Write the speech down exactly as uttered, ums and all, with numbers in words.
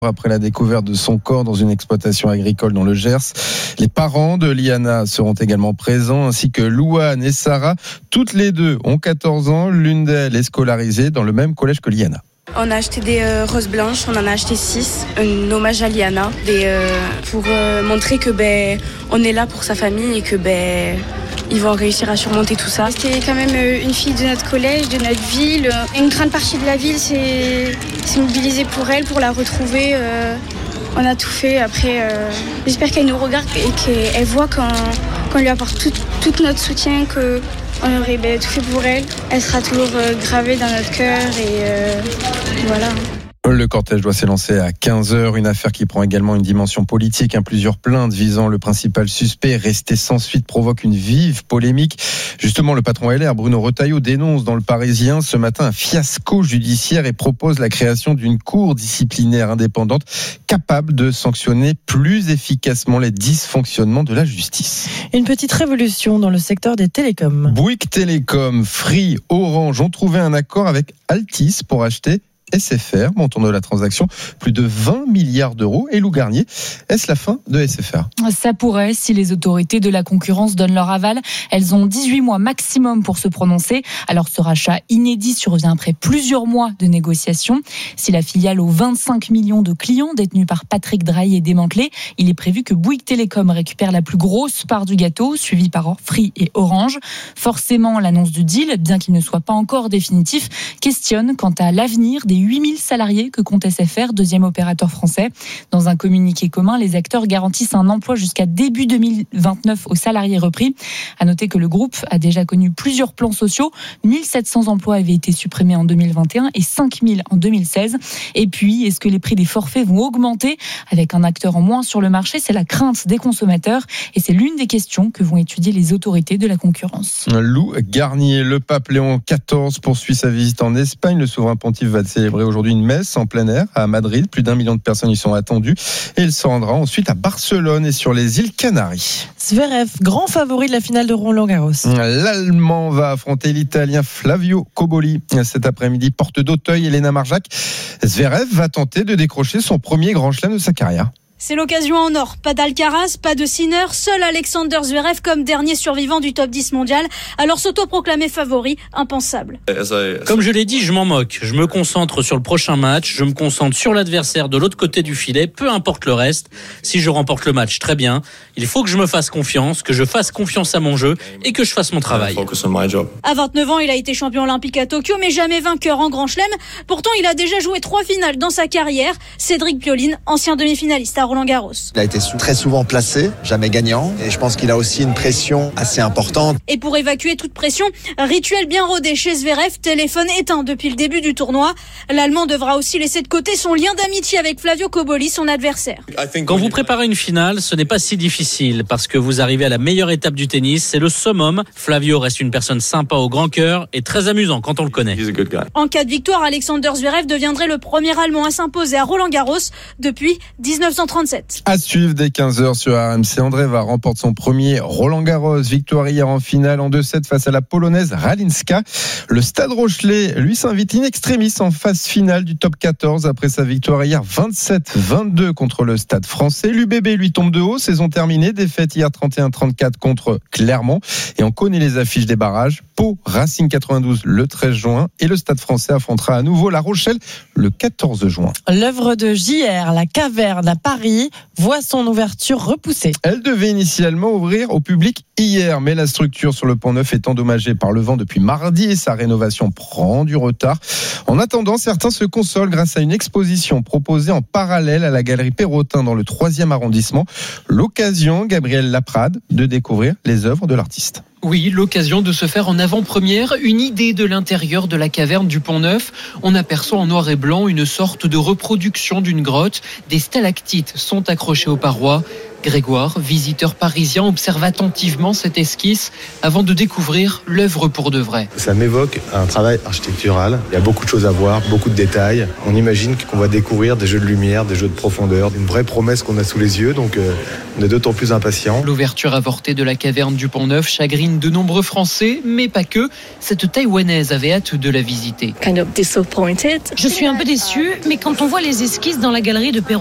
Après la découverte de son corps dans une exploitation agricole dans le Gers. Les parents de Liana seront également présents, ainsi que Louane et Sarah. Toutes les deux ont quatorze ans. L'une d'elles est scolarisée dans le même collège que Liana. On a acheté des euh, roses blanches, on en a acheté six, un hommage à Liana, des, euh, pour euh, montrer que ben, on est là pour sa famille et que ben, ils vont réussir à surmonter tout ça. C'était quand même une fille de notre collège, de notre ville. Une grande partie de la ville s'est, s'est mobilisée pour elle, pour la retrouver. Euh, on a tout fait. Après, euh, j'espère qu'elle nous regarde et qu'elle voit qu'on, qu'on lui apporte tout, tout notre soutien, qu'on aurait ben, tout fait pour elle. Elle sera toujours euh, gravée dans notre cœur et euh, voilà. Le cortège doit s'élancer à quinze heures, une affaire qui prend également une dimension politique. Plusieurs plaintes visant le principal suspect resté sans suite provoquent une vive polémique. Justement, le patron L R, Bruno Retailleau, dénonce dans Le Parisien ce matin un fiasco judiciaire et propose la création d'une cour disciplinaire indépendante capable de sanctionner plus efficacement les dysfonctionnements de la justice. Une petite révolution dans le secteur des télécoms. Bouygues Télécom, Free, Orange ont trouvé un accord avec Altice pour acheter S F R, montant de la transaction, plus de vingt milliards d'euros. Et Lou Garnier, est-ce la fin de S F R ? Ça pourrait, si les autorités de la concurrence donnent leur aval. Elles ont dix-huit mois maximum pour se prononcer. Alors ce rachat inédit survient après plusieurs mois de négociations. Si la filiale aux vingt-cinq millions de clients détenus par Patrick Drahi est démantelée, il est prévu que Bouygues Télécom récupère la plus grosse part du gâteau, suivi par Free et Orange. Forcément, l'annonce du deal, bien qu'il ne soit pas encore définitif, questionne quant à l'avenir des huit mille salariés que compte S F R, deuxième opérateur français. Dans un communiqué commun, les acteurs garantissent un emploi jusqu'à début deux mille vingt-neuf aux salariés repris. À noter que le groupe a déjà connu plusieurs plans sociaux. mille sept cents emplois avaient été supprimés en deux mille vingt et un et cinq mille en deux mille seize. Et puis, est-ce que les prix des forfaits vont augmenter avec un acteur en moins sur le marché ? C'est la crainte des consommateurs et c'est l'une des questions que vont étudier les autorités de la concurrence. Lou Garnier, le pape Léon quatorze poursuit sa visite en Espagne. Le souverain pontife va célébrer aujourd'hui une messe en plein air à Madrid. Plus d'un million de personnes y sont attendues. Et il se rendra ensuite à Barcelone et sur les îles Canaries. Zverev, grand favori de la finale de Roland-Garros. L'Allemand va affronter l'Italien Flavio Cobolli cet après-midi, porte d'Auteuil, Elena Marjac. Zverev va tenter de décrocher son premier grand chelem de sa carrière. C'est l'occasion en or. Pas d'Alcaraz, pas de Sinner, seul Alexander Zverev comme dernier survivant du top dix mondial. Alors s'autoproclamer favori, impensable. Comme je l'ai dit, je m'en moque. Je me concentre sur le prochain match, je me concentre sur l'adversaire de l'autre côté du filet, peu importe le reste. Si je remporte le match, très bien. Il faut que je me fasse confiance, que je fasse confiance à mon jeu et que je fasse mon travail. À vingt-neuf ans, il a été champion olympique à Tokyo, mais jamais vainqueur en Grand Chelem. Pourtant, il a déjà joué trois finales dans sa carrière. Cédric Pioline, ancien demi-finaliste à Roland-Garros. Il a été très souvent placé, jamais gagnant, et je pense qu'il a aussi une pression assez importante. Et pour évacuer toute pression, rituel bien rodé chez Zverev, téléphone éteint depuis le début du tournoi. L'Allemand devra aussi laisser de côté son lien d'amitié avec Flavio Cobolli, son adversaire. Quand vous préparez une finale, ce n'est pas si difficile, parce que vous arrivez à la meilleure étape du tennis, c'est le summum. Flavio reste une personne sympa au grand cœur et très amusant quand on le connaît. En cas de victoire, Alexander Zverev deviendrait le premier Allemand à s'imposer à Roland-Garros depuis dix-neuf cent trente-sept. À suivre dès quinze heures sur R M C. Andreeva remporte son premier Roland-Garros. Victoire hier en finale en deux sept face à la Polonaise Ralinska. Le Stade Rochelet, lui, s'invite in extremis en phase finale du top quatorze après sa victoire hier vingt-sept vingt-deux contre le Stade français. L'U B B lui tombe de haut. Saison terminée. Défaite hier trente et un trente-quatre contre Clermont. Et on connaît les affiches des barrages. Pau, Racing quatre-vingt-douze le treize juin. Et le Stade français affrontera à nouveau La Rochelle le quatorze juin. L'œuvre de J R, la Caverne à Paris, voit son ouverture repoussée. Elle devait initialement ouvrir au public hier, mais la structure sur le Pont Neuf est endommagée par le vent depuis mardi et sa rénovation prend du retard. En attendant, certains se consolent grâce à une exposition proposée en parallèle à la galerie Perrotin dans le troisième arrondissement. L'occasion, Gabriel Laprade, de découvrir les œuvres de l'artiste. Oui, l'occasion de se faire en avant-première une idée de l'intérieur de la caverne du Pont-Neuf. On aperçoit en noir et blanc une sorte de reproduction d'une grotte. Des stalactites sont accrochées aux parois. Grégoire, visiteur parisien, observe attentivement cette esquisse avant de découvrir l'œuvre pour de vrai. Ça m'évoque un travail architectural. Il y a beaucoup de choses à voir, beaucoup de détails. On imagine qu'on va découvrir des jeux de lumière, des jeux de profondeur, une vraie promesse qu'on a sous les yeux, donc euh, on est d'autant plus impatients. L'ouverture avortée de la caverne du Pont-Neuf chagrine de nombreux Français, mais pas que. Cette Taïwanaise avait hâte de la visiter. Je suis un peu déçue, mais quand on voit les esquisses dans la galerie de Perron,